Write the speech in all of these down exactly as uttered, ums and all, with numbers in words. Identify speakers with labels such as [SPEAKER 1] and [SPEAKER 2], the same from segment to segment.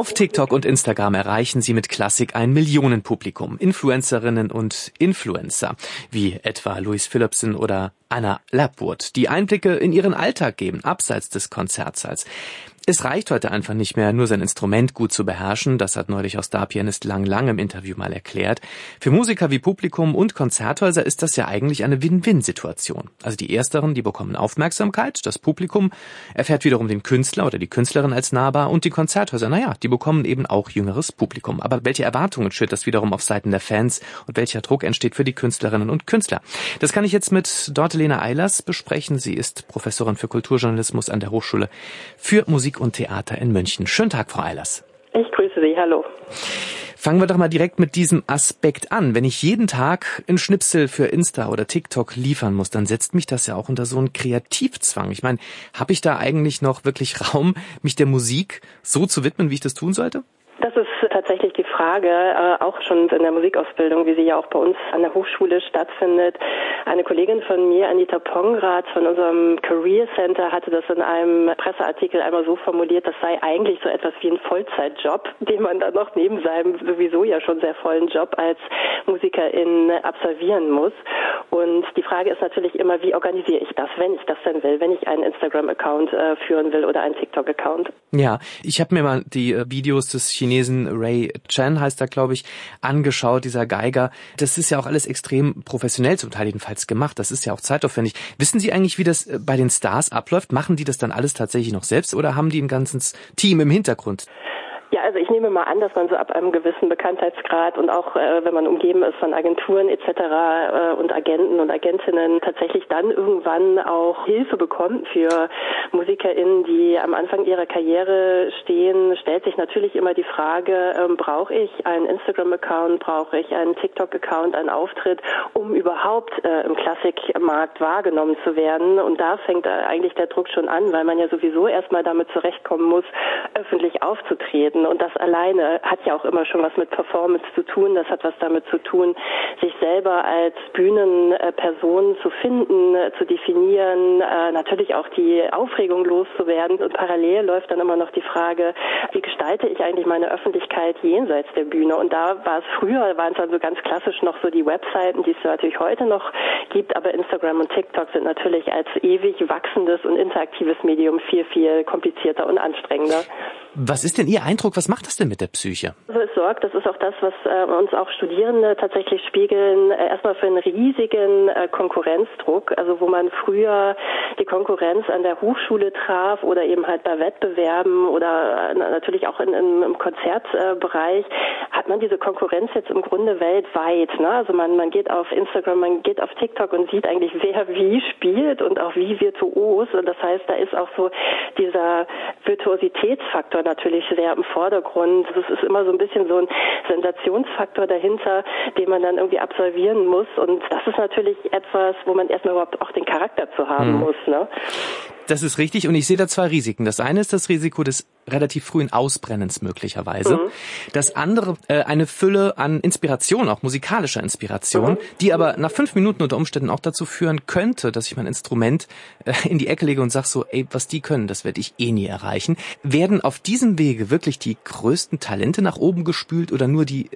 [SPEAKER 1] Auf TikTok und Instagram erreichen sie mit Klassik ein Millionenpublikum. Influencerinnen und Influencer, wie etwa Louis Philippson oder Anna Lapwood, die Einblicke in ihren Alltag geben, abseits des Konzertsaals. Es reicht heute einfach nicht mehr, nur sein Instrument gut zu beherrschen. Das hat neulich auch Starpianist Lang Lang im Interview mal erklärt. Für Musiker wie Publikum und Konzerthäuser ist das ja eigentlich eine Win-Win-Situation. Also die Ersteren, die bekommen Aufmerksamkeit, das Publikum erfährt wiederum den Künstler oder die Künstlerin als nahbar und die Konzerthäuser, naja, die bekommen eben auch jüngeres Publikum. Aber welche Erwartungen schürt das wiederum auf Seiten der Fans und welcher Druck entsteht für die Künstlerinnen und Künstler? Das kann ich jetzt mit Dorte-Lena Eilers besprechen. Sie ist Professorin für Kulturjournalismus an der Hochschule für Musik und Theater in München. Schönen Tag, Frau Eilers.
[SPEAKER 2] Ich grüße Sie, hallo.
[SPEAKER 1] Fangen wir doch mal direkt mit diesem Aspekt an. Wenn ich jeden Tag ein Schnipsel für Insta oder TikTok liefern muss, dann setzt mich das ja auch unter so einen Kreativzwang. Ich meine, habe ich da eigentlich noch wirklich Raum, mich der Musik so zu widmen, wie ich das tun sollte?
[SPEAKER 2] Das ist tatsächlich die Frage, äh, auch schon in der Musikausbildung, wie sie ja auch bei uns an der Hochschule stattfindet. Eine Kollegin von mir, Anita Pongrath von unserem Career Center, hatte das in einem Presseartikel einmal so formuliert, das sei eigentlich so etwas wie ein Vollzeitjob, den man dann noch neben seinem sowieso ja schon sehr vollen Job als Musikerin absolvieren muss. Und die Frage ist natürlich immer, wie organisiere ich das, wenn ich das denn will, wenn ich einen Instagram-Account äh, führen will oder einen TikTok-Account.
[SPEAKER 1] Ja, ich habe mir mal die äh, Videos des Chinesen Ray Chen, heißt er, glaube ich, angeschaut, dieser Geiger. Das ist ja auch alles extrem professionell zum Teil jedenfalls gemacht. Das ist ja auch zeitaufwendig. Wissen Sie eigentlich, wie das bei den Stars abläuft? Machen die das dann alles tatsächlich noch selbst oder haben die ein ganzes Team im Hintergrund?
[SPEAKER 2] Ja, also ich nehme mal an, dass man so ab einem gewissen Bekanntheitsgrad und auch äh, wenn man umgeben ist von Agenturen et cetera äh, und Agenten und Agentinnen tatsächlich dann irgendwann auch Hilfe bekommt für MusikerInnen, die am Anfang ihrer Karriere stehen. Stellt sich natürlich immer die Frage, ähm, brauche ich einen Instagram-Account, brauche ich einen TikTok-Account, einen Auftritt, um überhaupt äh, im Klassikmarkt wahrgenommen zu werden? Und da fängt äh, eigentlich der Druck schon an, weil man ja sowieso erstmal damit zurechtkommen muss, öffentlich aufzutreten. Und das alleine hat ja auch immer schon was mit Performance zu tun. Das hat was damit zu tun, sich selber als Bühnenperson zu finden, zu definieren, natürlich auch die Aufregung loszuwerden. Und parallel läuft dann immer noch die Frage, wie gestalte ich eigentlich meine Öffentlichkeit jenseits der Bühne? Und da war es früher, waren es also ganz klassisch noch so die Webseiten, die es natürlich heute noch gibt. Aber Instagram und TikTok sind natürlich als ewig wachsendes und interaktives Medium viel, viel komplizierter und anstrengender.
[SPEAKER 1] Was ist denn Ihr Eindruck? Was macht das denn mit der Psyche?
[SPEAKER 2] Also es sorgt, das ist auch das, was äh, uns auch Studierende tatsächlich spiegeln, äh, erstmal für einen riesigen äh, Konkurrenzdruck, also wo man früher die Konkurrenz an der Hochschule traf oder eben halt bei Wettbewerben oder äh, natürlich auch in, in, im Konzertbereich, äh, hat man diese Konkurrenz jetzt im Grunde weltweit. Ne? Also man, man geht auf Instagram, man geht auf TikTok und sieht eigentlich, wer wie spielt und auch wie virtuos. Und das heißt, da ist auch so dieser Virtuositätsfaktor natürlich sehr im Vordergrund. Es ist immer so ein bisschen so ein Sensationsfaktor dahinter, den man dann irgendwie absolvieren muss. Und das ist natürlich etwas, wo man erstmal überhaupt auch den Charakter zu haben mhm. muss. Ne?
[SPEAKER 1] Das ist richtig und ich sehe da zwei Risiken. Das eine ist das Risiko des relativ frühen Ausbrennens möglicherweise. Mhm. Das andere äh, eine Fülle an Inspiration, auch musikalischer Inspiration, mhm. die aber nach fünf Minuten unter Umständen auch dazu führen könnte, dass ich mein Instrument äh, in die Ecke lege und sage so, ey, was die können, das werde ich eh nie erreichen. Werden auf diesem Wege wirklich die größten Talente nach oben gespült oder nur die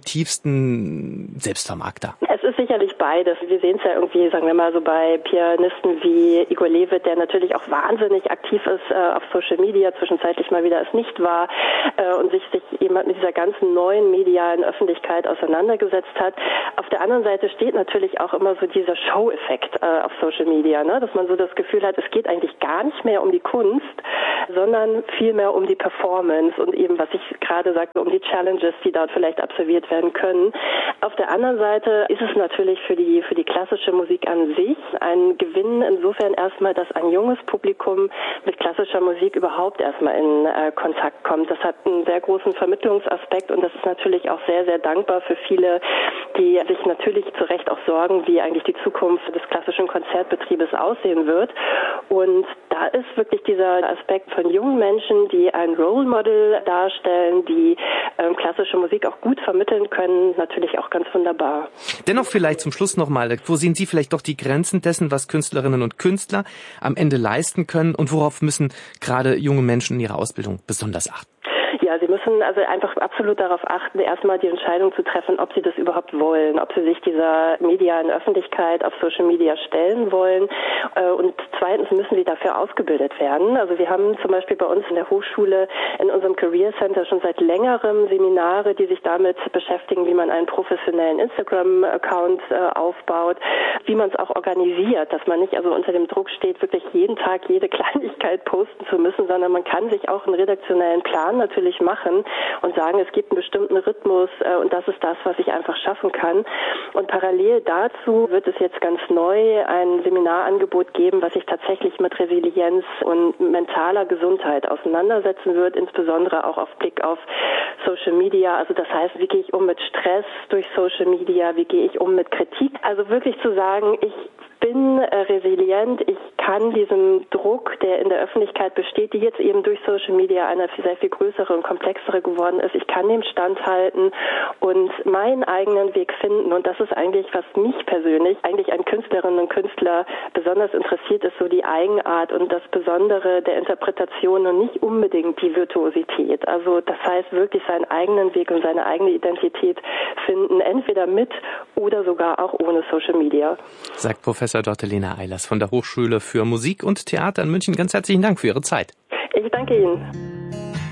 [SPEAKER 1] effektivsten Selbstvermarkter?
[SPEAKER 2] Es ist sicherlich beides. Wir sehen es ja irgendwie, sagen wir mal so bei Pianisten wie Igor Levit, der natürlich auch wahnsinnig aktiv ist äh, auf Social Media, zwischenzeitlich mal wieder es nicht war äh, und sich, sich eben mit dieser ganzen neuen medialen Öffentlichkeit auseinandergesetzt hat. Auf der anderen Seite steht natürlich auch immer so dieser Show-Effekt äh, auf Social Media, ne? Dass man so das Gefühl hat, es geht eigentlich gar nicht mehr um die Kunst, sondern vielmehr um die Performance und eben, was ich gerade sagte, um die Challenges, die dort vielleicht absolviert werden können. Auf der anderen Seite ist es natürlich für die für die klassische Musik an sich ein Gewinn insofern erstmal, dass ein junges Publikum mit klassischer Musik überhaupt erstmal in äh, Kontakt kommt. Das hat einen sehr großen Vermittlungsaspekt und das ist natürlich auch sehr, sehr dankbar für viele, die sich natürlich zu Recht auch sorgen, wie eigentlich die Zukunft des klassischen Konzertbetriebes aussehen wird. Und da ist wirklich dieser Aspekt von jungen Menschen, die ein Role Model darstellen, die ähm, klassische Musik auch gut vermitteln können, natürlich auch ganz wunderbar.
[SPEAKER 1] Dennoch vielleicht zum Schluss nochmal, wo sehen Sie vielleicht doch die Grenzen dessen, was Künstlerinnen und Künstler am Ende leisten können und worauf müssen gerade junge Menschen in ihrer Ausbildung besonders achten?
[SPEAKER 2] Ja, Media. Sie müssen also einfach absolut darauf achten, erstmal die Entscheidung zu treffen, ob sie das überhaupt wollen, ob sie sich dieser medialen Öffentlichkeit auf Social Media stellen wollen. Und zweitens müssen sie dafür ausgebildet werden. Also wir haben zum Beispiel bei uns in der Hochschule in unserem Career Center schon seit längerem Seminare, die sich damit beschäftigen, wie man einen professionellen Instagram-Account äh, aufbaut, wie man es auch organisiert, dass man nicht also unter dem Druck steht, wirklich jeden Tag jede Kleinigkeit posten zu müssen, sondern man kann sich auch einen redaktionellen Plan natürlich machen und sagen, es gibt einen bestimmten Rhythmus äh, und das ist das, was ich einfach schaffen kann. Und parallel dazu wird es jetzt ganz neu ein Seminarangebot geben, was sich tatsächlich mit Resilienz und mentaler Gesundheit auseinandersetzen wird, insbesondere auch auf Blick auf Social Media. Also das heißt, wie gehe ich um mit Stress durch Social Media, wie gehe ich um mit Kritik? Also wirklich zu sagen, ich bin äh, resilient, ich kann diesem Druck, der in der Öffentlichkeit besteht, die jetzt eben durch Social Media eine sehr viel größere und komplexere geworden ist, ich kann dem standhalten und meinen eigenen Weg finden. Und das ist eigentlich, was mich persönlich, eigentlich an Künstlerinnen und Künstler besonders interessiert, ist so die Eigenart und das Besondere der Interpretation und nicht unbedingt die Virtuosität. Also das heißt wirklich seinen eigenen Weg und seine eigene Identität finden, entweder mit oder sogar auch ohne Social Media.
[SPEAKER 1] Sagt Professor Doktor Lena Eilers von der Hochschule für Musik und Theater in München. Ganz herzlichen Dank für Ihre Zeit.
[SPEAKER 2] Ich danke Ihnen.